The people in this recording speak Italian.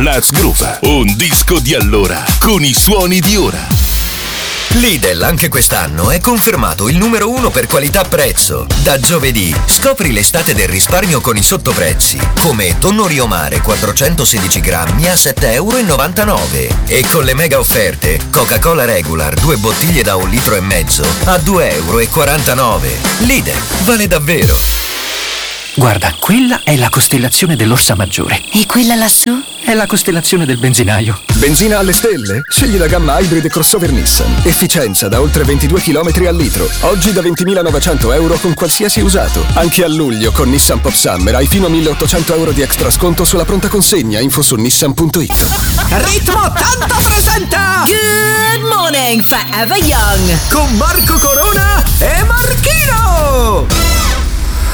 Let's Groove, un disco di allora con i suoni di ora. Lidl anche quest'anno è confermato il numero 1 per qualità-prezzo. Da giovedì scopri l'estate del risparmio con i sottoprezzi, come tonno riomare 416 grammi a €7,99 e con le mega offerte Coca-Cola Regular 2 bottiglie da 1,5 litri a €2,49. Lidl, vale davvero. Guarda, quella è la costellazione dell'Orsa Maggiore. E quella lassù? È la costellazione del benzinaio. Benzina alle stelle? Scegli la gamma Hybrid Crossover Nissan. Efficienza da oltre 22 km al litro. Oggi da €20.900 con qualsiasi usato. Anche a luglio con Nissan Pop Summer hai fino a €1.800 di extra sconto sulla pronta consegna. Info su nissan.it. Ritmo 80 presenta Good morning, Forever Young! con Marco Corona e Marchino.